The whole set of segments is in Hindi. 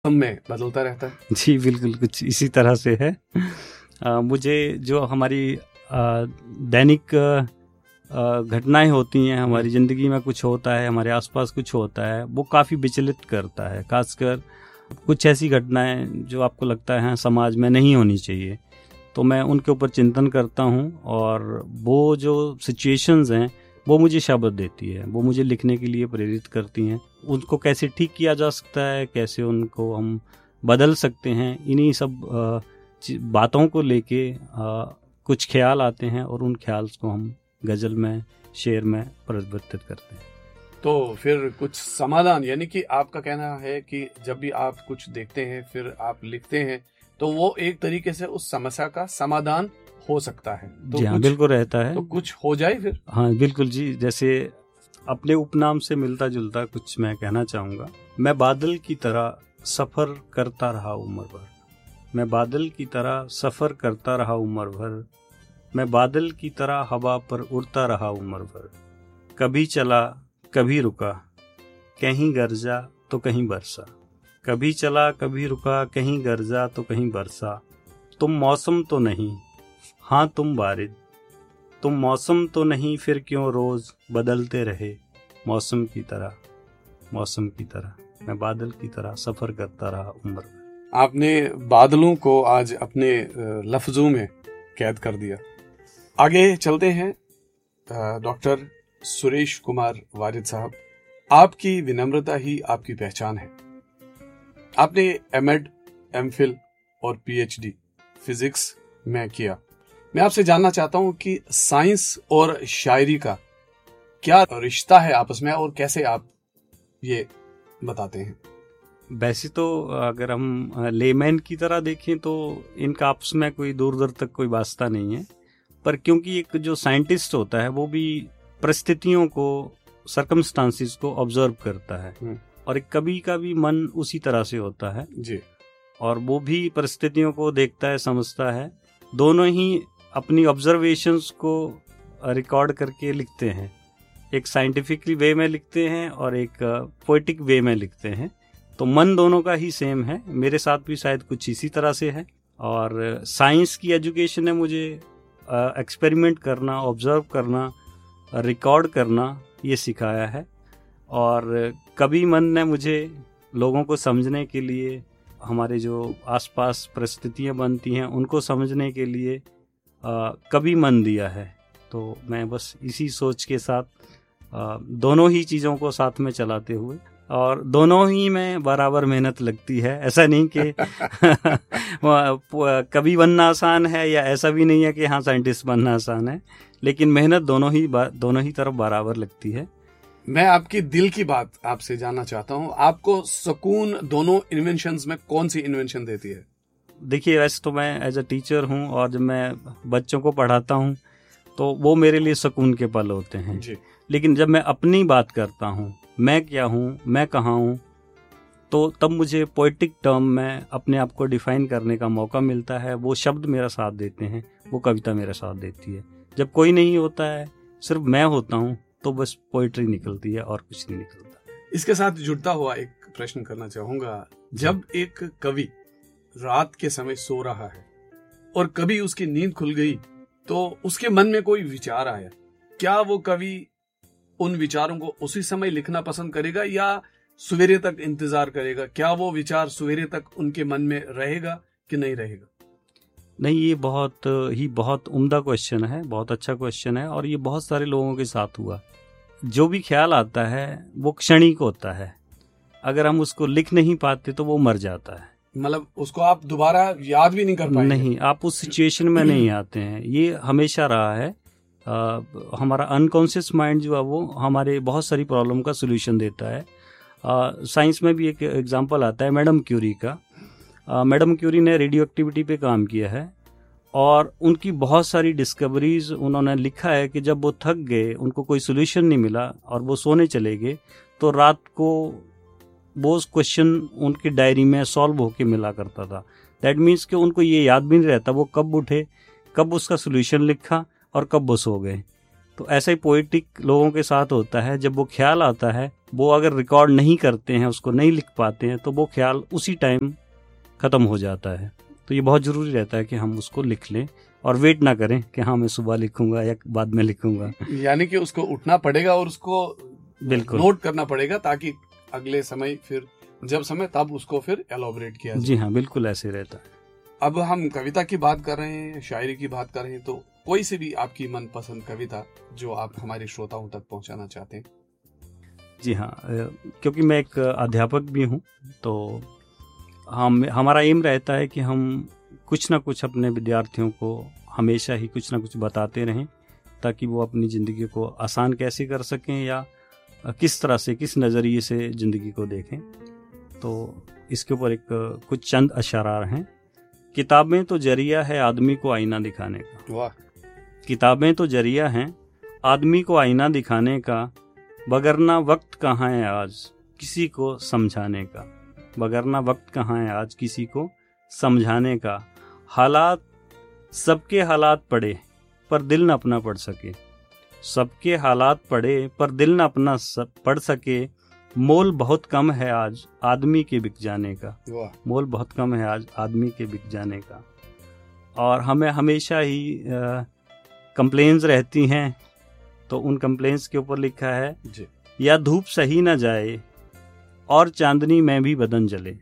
में बदलता रहता है। जी बिल्कुल, कुछ इसी तरह से है। मुझे जो हमारी दैनिक घटनाएं होती हैं, हमारी ज़िंदगी में कुछ होता है, हमारे आसपास कुछ होता है, वो काफ़ी विचलित करता है। खासकर कुछ ऐसी घटनाएं जो आपको लगता है समाज में नहीं होनी चाहिए, तो मैं उनके ऊपर चिंतन करता हूं, और वो जो सिचुएशंस हैं वो मुझे शब्द देती है, वो मुझे लिखने के लिए प्रेरित करती हैं। उनको कैसे ठीक किया जा सकता है, कैसे उनको हम बदल सकते हैं, इन्हीं सब बातों को लेके कुछ ख्याल आते हैं, और उन ख्याल को हम गज़ल में, शेर में परिवर्तित करते हैं। तो फिर कुछ समाधान, यानी कि आपका कहना है कि जब भी आप कुछ देखते हैं फिर आप लिखते हैं, तो वो एक तरीके से उस समस्या का समाधान हो सकता है। तो जी हाँ, बिल्कुल रहता है। तो कुछ हो जाए फिर। हाँ बिल्कुल जी, जैसे अपने उपनाम से मिलता जुलता कुछ मैं कहना चाहूँगा। मैं बादल की तरह सफ़र करता रहा उम्र भर, मैं बादल की तरह सफ़र करता रहा उम्र भर, मैं बादल की तरह हवा पर उड़ता रहा उम्र भर। कभी चला कभी रुका, कहीं गरजा तो कहीं बरसा, कभी चला कभी रुका, कहीं गरजा तो कहीं बरसा। तुम मौसम तो नहीं, हाँ तुम बारिद, तुम मौसम तो नहीं, फिर क्यों रोज़ बदलते रहे मौसम की तरह, मौसम की तरह। मैं बादल की तरह सफ़र करता रहा उम्र भर। आपने बादलों को आज अपने लफ्जों में कैद कर दिया। आगे चलते हैं। डॉक्टर सुरेश कुमार वारिद साहब, आपकी विनम्रता ही आपकी पहचान है। आपने एमएड, एमफिल और पीएचडी फिजिक्स में किया। मैं आपसे जानना चाहता हूं कि साइंस और शायरी का क्या रिश्ता है आपस में, और कैसे आप ये बताते हैं? वैसे तो अगर हम लेमैन की तरह देखें तो इनका आपस में कोई दूर दूर तक कोई वास्ता नहीं है, पर क्योंकि एक जो साइंटिस्ट होता है वो भी परिस्थितियों को, सर्कमस्टांसिस को ऑब्जर्व करता है, और एक कभी का भी मन उसी तरह से होता है जी, और वो भी परिस्थितियों को देखता है, समझता है। दोनों ही अपनी ऑब्जर्वेशंस को रिकॉर्ड करके लिखते हैं, एक साइंटिफिकली वे में लिखते हैं और एक पोएटिक वे में लिखते हैं। तो मन दोनों का ही सेम है। मेरे साथ भी शायद कुछ इसी तरह से है। और साइंस की एजुकेशन ने मुझे एक्सपेरिमेंट करना, ऑब्जर्व करना, रिकॉर्ड करना ये सिखाया है। और कभी मन ने मुझे लोगों को समझने के लिए, हमारे जो आसपास परिस्थितियां बनती हैं उनको समझने के लिए कभी मन दिया है। तो मैं बस इसी सोच के साथ दोनों ही चीज़ों को साथ में चलाते हुए, और दोनों ही में बराबर मेहनत लगती है। ऐसा नहीं कि कभी बनना आसान है, या ऐसा भी नहीं है कि हाँ साइंटिस्ट बनना आसान है, लेकिन मेहनत दोनों ही तरफ बराबर लगती है। मैं आपकी दिल की बात आपसे जानना चाहता हूँ, आपको सुकून दोनों इन्वेंशंस में कौन सी इन्वेंशन देती है? देखिए, वैसे तो मैं एज अ टीचर हूँ, और जब मैं बच्चों को पढ़ाता हूँ तो वो मेरे लिए सुकून के पल होते हैं जी। लेकिन जब मैं अपनी बात करता हूँ, मैं क्या हूँ, मैं कहाँ हूँ, तो तब मुझे पोएटिक टर्म में अपने आप को डिफाइन करने का मौका मिलता है। वो शब्द मेरा साथ देते हैं, वो कविता मेरा साथ देती है। जब कोई नहीं होता है, सिर्फ मैं होता हूँ, तो बस पोएट्री निकलती है और कुछ नहीं निकलता। इसके साथ जुड़ता हुआ एक प्रश्न करना चाहूंगा। जब एक कवि रात के समय सो रहा है और कभी उसकी नींद खुल गई, तो उसके मन में कोई विचार आया, क्या वो कवि उन विचारों को उसी समय लिखना पसंद करेगा या सवेरे तक इंतजार करेगा? क्या वो विचार सवेरे तक उनके मन में रहेगा कि नहीं रहेगा? नहीं, ये बहुत उम्दा क्वेश्चन है, बहुत अच्छा क्वेश्चन है, और ये बहुत सारे लोगों के साथ हुआ। जो भी ख्याल आता है वो क्षणिक होता है। अगर हम उसको लिख नहीं पाते तो वो मर जाता है। मतलब उसको आप दोबारा याद भी नहीं कर पाएंगे। नहीं, आप उस सिचुएशन में नहीं आते हैं। ये हमेशा रहा है। हमारा अनकॉन्शियस माइंड जो है वो हमारे बहुत सारी प्रॉब्लम का सोल्यूशन देता है। साइंस में भी एक एग्जांपल आता है मैडम क्यूरी का। मैडम क्यूरी ने रेडियो एक्टिविटी पे काम किया है, और उनकी बहुत सारी डिस्कवरीज उन्होंने लिखा है कि जब वो थक गए, उनको कोई सोल्यूशन नहीं मिला और वो सोने चले गए, तो रात को वो क्वेश्चन उनकी डायरी में सॉल्व होके मिला करता था। दैट मीन्स कि उनको ये याद भी नहीं रहता वो कब उठे, कब उसका सोल्यूशन लिखा और कब वो सो गए। तो ऐसा ही पोएटिक लोगों के साथ होता है। जब वो ख्याल आता है वो अगर रिकॉर्ड नहीं करते हैं, उसको नहीं लिख पाते हैं, तो वो ख्याल उसी टाइम ख़त्म हो जाता है। तो ये बहुत ज़रूरी रहता है कि हम उसको लिख लें और वेट ना करें कि हाँ मैं सुबह लिखूंगा या बाद में लिखूंगा। यानी कि उसको उठना पड़ेगा और उसको बिल्कुल नोट करना पड़ेगा, ताकि अगले समय फिर जब समय तब उसको फिर एलोबरेट किया जाए। जी हाँ, बिल्कुल ऐसे रहता है। अब हम कविता की बात कर रहे हैं, शायरी की बात कर रहे हैं, तो कोई सी भी आपकी मनपसंद कविता जो आप हमारे श्रोताओं तक पहुंचाना चाहते हैं? जी हाँ, क्योंकि मैं एक अध्यापक भी हूँ, तो हमारा एम रहता है कि हम कुछ ना कुछ अपने विद्यार्थियों को हमेशा ही कुछ ना कुछ बताते रहें, ताकि वो अपनी ज़िंदगी को आसान कैसे कर सकें या किस तरह से, किस नज़रिए से ज़िंदगी को देखें। तो इसके ऊपर एक कुछ चंद अशरार हैं। किताबें तो जरिया है आदमी को आईना दिखाने का। वाह। किताबें तो जरिया हैं आदमी को आईना दिखाने का, बगरना वक्त कहाँ है आज किसी को समझाने का। बगरना वक्त कहाँ है आज किसी को समझाने का। हालात सबके हालात पड़े पर दिल न अपना पढ़ सके। सबके हालात पड़े पर दिल न अपना पढ़ सके। मोल बहुत कम है आज आदमी के बिक जाने का। मोल बहुत कम है आज आदमी के बिक जाने का। और हमें हमेशा ही कंप्लेंट्स रहती हैं, तो उन कंप्लेंट्स के ऊपर लिखा है जी। या धूप सही न जाए और चांदनी में भी बदन जले।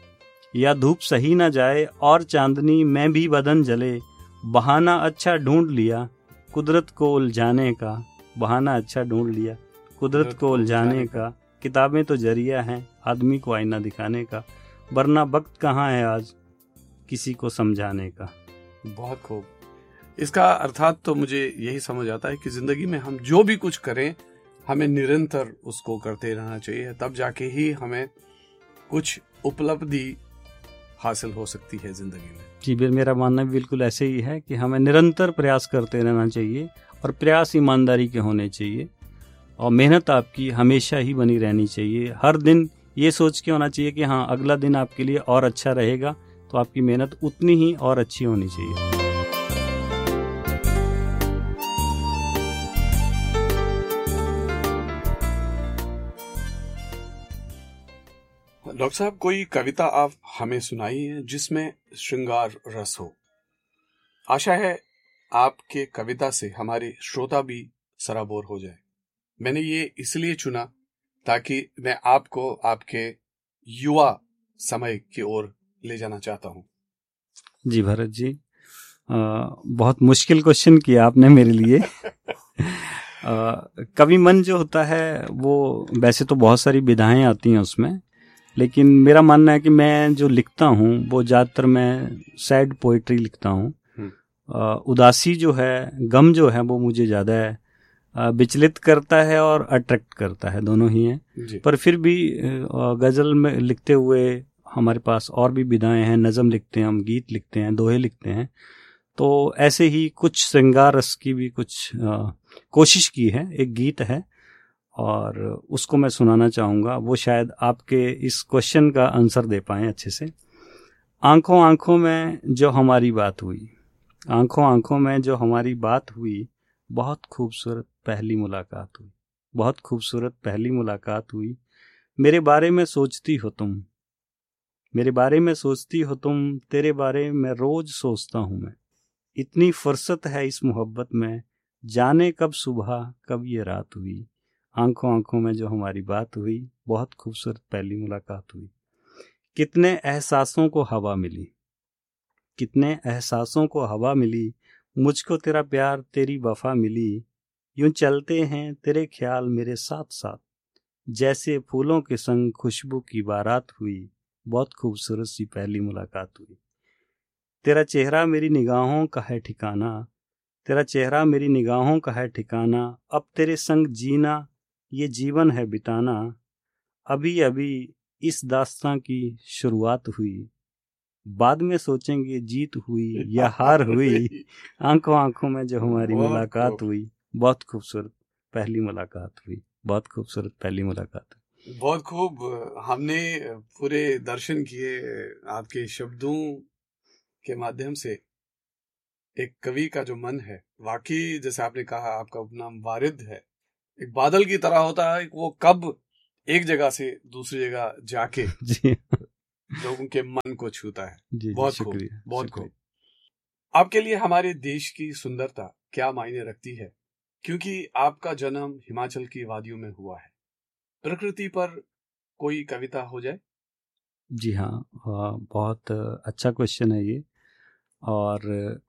या धूप सही न जाए और चांदनी में भी बदन जले। बहाना अच्छा ढूंढ लिया कुदरत को उलझाने का। बहाना अच्छा ढूंढ लिया कुदरत को उलझाने का। किताबें तो जरिया हैं आदमी को आईना दिखाने का, वरना वक्त कहाँ है आज किसी को समझाने का। बहुत खूब। इसका अर्थात तो मुझे यही समझ आता है कि जिंदगी में हम जो भी कुछ करें, हमें निरंतर उसको करते रहना चाहिए, तब जाके ही हमें कुछ उपलब्धि हासिल हो सकती है जिंदगी में। जी, मेरा मानना भी बिल्कुल ऐसे ही है कि हमें निरंतर प्रयास करते रहना चाहिए, और प्रयास ईमानदारी के होने चाहिए, और मेहनत आपकी हमेशा ही बनी रहनी चाहिए। हर दिन ये सोच के होना चाहिए कि हाँ अगला दिन आपके लिए और अच्छा रहेगा, तो आपकी मेहनत उतनी ही और अच्छी होनी चाहिए। डॉक्टर साहब, कोई कविता आप हमें सुनाइए जिसमें श्रृंगार रस हो। आशा है आपके कविता से हमारे श्रोता भी सराबोर हो जाए। मैंने ये इसलिए चुना ताकि मैं आपको आपके युवा समय की ओर ले जाना चाहता हूँ। जी भरत जी, बहुत मुश्किल क्वेश्चन किया आपने मेरे लिए। कवि मन जो होता है वो वैसे तो बहुत सारी विधाएं आती हैं उसमें, लेकिन मेरा मानना है कि मैं जो लिखता हूँ वो ज़्यादातर मैं सैड पोइट्री लिखता हूँ। उदासी जो है, गम जो है, वो मुझे ज़्यादा विचलित करता है और अट्रैक्ट करता है, दोनों ही हैं। पर फिर भी गज़ल में लिखते हुए हमारे पास और भी विधाएं हैं। नज़म लिखते हैं हम, गीत लिखते हैं, दोहे लिखते हैं। तो ऐसे ही कुछ श्रृंगार रस की भी कुछ कोशिश की है। एक गीत है और उसको मैं सुनाना चाहूँगा, वो शायद आपके इस क्वेश्चन का आंसर दे पाएँ अच्छे से। आंखों आंखों में जो हमारी बात हुई, आंखों आंखों में जो हमारी बात हुई, बहुत खूबसूरत पहली मुलाकात हुई, बहुत खूबसूरत पहली मुलाकात हुई। मेरे बारे में सोचती हो तुम, मेरे बारे में सोचती हो तुम, तेरे बारे में रोज सोचता हूँ मैं। इतनी फुर्सत है इस मोहब्बत में, जाने कब सुबह कब ये रात हुई। आंखों आंखों में जो हमारी बात हुई, बहुत खूबसूरत पहली मुलाकात हुई। कितने एहसासों को हवा मिली, कितने एहसासों को हवा मिली, मुझको तेरा प्यार तेरी वफा मिली। यूं चलते हैं तेरे ख्याल मेरे साथ साथ, जैसे फूलों के संग खुशबू की बारात हुई। बहुत खूबसूरत सी पहली मुलाकात हुई। तेरा चेहरा मेरी निगाहों का है ठिकाना, तेरा चेहरा मेरी निगाहों का है ठिकाना। अब तेरे संग जीना ये जीवन है बिताना। अभी अभी इस दास्तां की शुरुआत हुई, बाद में सोचेंगे जीत हुई या हार हुई। आंखों आंखों में जो हमारी मुलाकात हुई, बहुत खूबसूरत पहली मुलाकात हुई, बहुत खूबसूरत पहली मुलाकात हुई। बहुत खूब। हमने पूरे दर्शन किए आपके शब्दों के माध्यम से। एक कवि का जो मन है, वाकई जैसे आपने कहा आपका उपनाम वारिद है, एक बादल की तरह होता है। वो कब एक जगह से दूसरी जगह जाके जी लोगों के मन को छूता है। जी, बहुत शुक्रिया, खूब, बहुत शुक्रिया। खूब। आपके लिए हमारे देश की सुंदरता क्या मायने रखती है? क्योंकि आपका जन्म हिमाचल की वादियों में हुआ है। प्रकृति पर कोई कविता हो जाए। जी हाँ, बहुत अच्छा क्वेश्चन है ये। और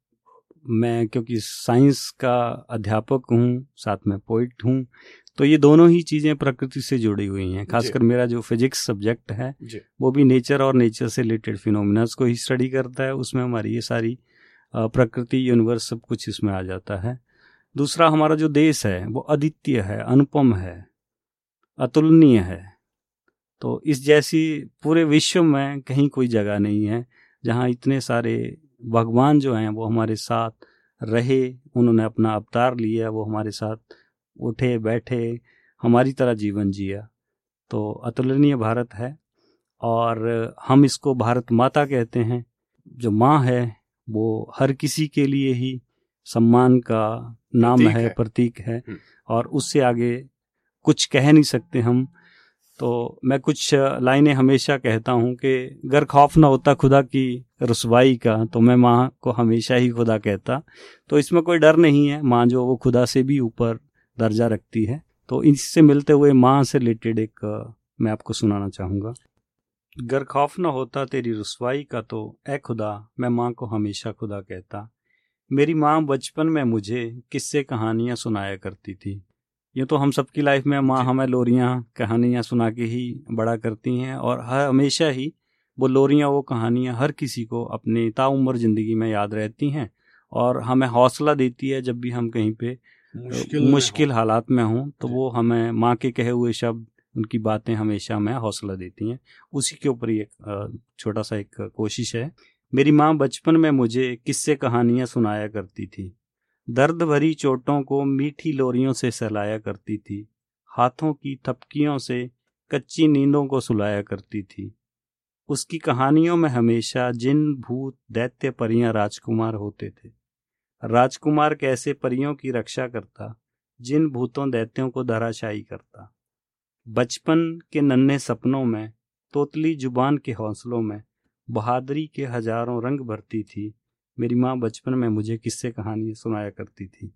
मैं क्योंकि साइंस का अध्यापक हूँ, साथ में पोइट हूँ, तो ये दोनों ही चीज़ें प्रकृति से जुड़ी हुई हैं। खासकर मेरा जो फिजिक्स सब्जेक्ट है वो भी नेचर और नेचर से रिलेटेड फिनोमिनास को ही स्टडी करता है। उसमें हमारी ये सारी प्रकृति, यूनिवर्स, सब कुछ इसमें आ जाता है। दूसरा, हमारा जो देश है वो अद्वितीय है, अनुपम है, अतुलनीय है। तो इस जैसी पूरे विश्व में कहीं कोई जगह नहीं है जहाँ इतने सारे भगवान जो हैं वो हमारे साथ रहे, उन्होंने अपना अवतार लिया, वो हमारे साथ उठे बैठे, हमारी तरह जीवन जिया। तो अतुलनीय भारत है और हम इसको भारत माता कहते हैं। जो माँ है वो हर किसी के लिए ही सम्मान का नाम है, प्रतीक है, और उससे आगे कुछ कह नहीं सकते हम। तो मैं कुछ लाइनें हमेशा कहता हूँ कि अगर खौफ ना होता खुदा की रुसवाई का तो मैं माँ को हमेशा ही खुदा कहता। तो इसमें कोई डर नहीं है, माँ जो वो खुदा से भी ऊपर दर्जा रखती है। तो इससे मिलते हुए माँ से रिलेटेड एक मैं आपको सुनाना चाहूँगा। गर खौफ न होता तेरी रुसवाई का तो ए खुदा मैं माँ को हमेशा खुदा कहता। मेरी माँ बचपन में मुझे किस्से कहानियाँ सुनाया करती थी। यूँ तो हम सबकी लाइफ में माँ हमें लोरियाँ कहानियाँ सुना के ही बड़ा करती हैं, और हमेशा ही वो लोरियाँ, वो कहानियाँ हर किसी को अपनी ताउम्र ज़िंदगी में याद रहती हैं और हमें हौसला देती है। जब भी हम कहीं पे मुश्किल हालात में हों तो वो हमें माँ के कहे हुए शब्द, उनकी बातें हमेशा हमें हौसला देती हैं। उसी के ऊपर ही एक छोटा सा एक कोशिश है। मेरी माँ बचपन में मुझे किस्से कहानियाँ सुनाया करती थी, दर्द भरी चोटों को मीठी लोरियों से सहलाया करती थी, हाथों की थपकियों से कच्ची नींदों को सुलाया करती थी। उसकी कहानियों में हमेशा जिन, भूत, दैत्य, परियां, राजकुमार होते थे। राजकुमार कैसे परियों की रक्षा करता, जिन भूतों दैत्यों को धराशायी करता। बचपन के नन्हे सपनों में, तोतली जुबान के हौसलों में बहादुरी के हजारों रंग भरती थी। मेरी माँ बचपन में मुझे किस्से कहानी सुनाया करती थी।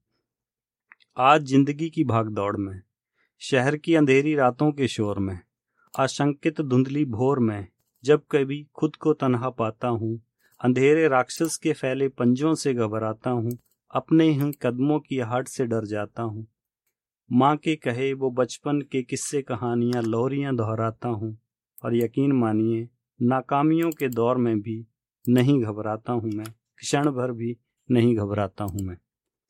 आज जिंदगी की भागदौड़ में, शहर की अंधेरी रातों के शोर में, आशंकित धुंधली भोर में, जब कभी खुद को तन्हा पाता हूँ, अंधेरे राक्षस के फैले पंजों से घबराता हूँ, अपने ही कदमों की आहट से डर जाता हूँ। माँ के कहे वो बचपन के किस्से कहानियाँ लोरियाँ दोहराता हूँ, और यकीन मानिए नाकामियों के दौर में भी नहीं घबराता हूँ मैं, क्षण भर भी नहीं घबराता हूँ मैं।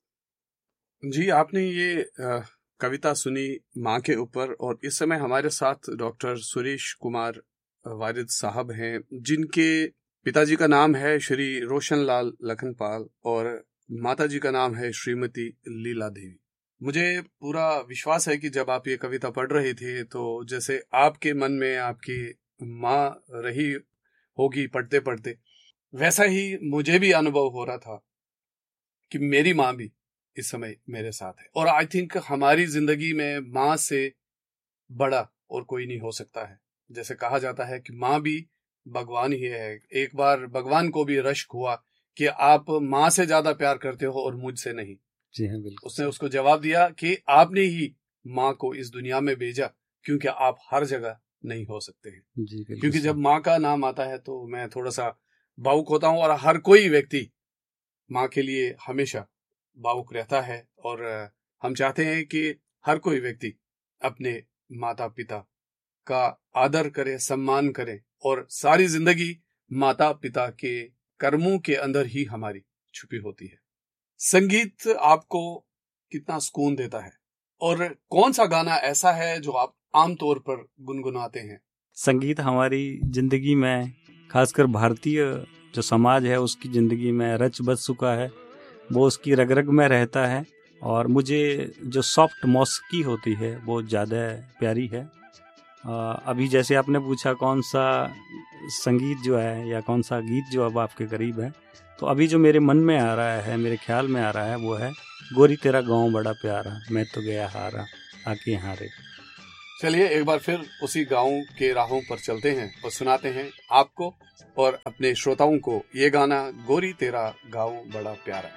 जी, आपने ये कविता सुनी माँ के ऊपर, और इस समय हमारे साथ डॉक्टर सुरेश कुमार वारिद साहब हैं, जिनके पिताजी का नाम है श्री रोशनलाल लखनपाल और माताजी का नाम है श्रीमती लीला देवी। मुझे पूरा विश्वास है कि जब आप ये कविता पढ़ रहे थे तो जैसे आपके मन में आपकी माँ रही होगी पढ़ते पढ़ते, वैसा ही मुझे भी अनुभव हो रहा था कि मेरी माँ भी इस समय मेरे साथ है। और आई थिंक हमारी जिंदगी में माँ से बड़ा और कोई नहीं हो सकता है। जैसे कहा जाता है कि माँ भी भगवान ही है। एक बार भगवान को भी रश्क हुआ कि आप माँ से ज्यादा प्यार करते हो और मुझसे नहीं। जी हाँ, बिल्कुल। उसने उसको जवाब दिया कि आपने ही माँ को इस दुनिया में भेजा, क्योंकि आप हर जगह नहीं हो सकते हैं। जी, क्योंकि जब माँ का नाम आता है तो मैं थोड़ा सा भावुक होता हूँ, और हर कोई व्यक्ति माँ के लिए हमेशा भावुक रहता है। और हम चाहते हैं कि हर कोई व्यक्ति अपने माता पिता का आदर करे, सम्मान करे, और सारी जिंदगी माता पिता के कर्मों के अंदर ही हमारी छुपी होती है। संगीत आपको कितना सुकून देता है, और कौन सा गाना ऐसा है जो आप आमतौर पर गुनगुनाते हैं? संगीत हमारी जिंदगी में, खासकर भारतीय जो समाज है उसकी जिंदगी में रच बस चुका है, वो उसकी रग रग में रहता है। और मुझे जो सॉफ्ट मौसीकी होती है वो ज़्यादा प्यारी है। अभी जैसे आपने पूछा कौन सा संगीत जो है या कौन सा गीत जो अब आपके करीब है, तो अभी जो मेरे मन में आ रहा है, मेरे ख्याल में आ रहा है, वो है गोरी तेरा गाँव बड़ा प्यारा, मैं तो गया हारा आके यहाँ रे। चलिए एक बार फिर उसी गाँव के राहों पर चलते हैं और सुनाते हैं आपको और अपने श्रोताओं को ये गाना, गोरी तेरा गाँव बड़ा प्यारा।